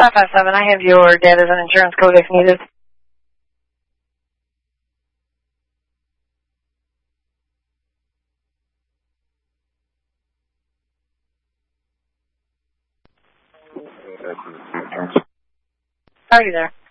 557, I have your dad as an insurance code if needed. Are you there?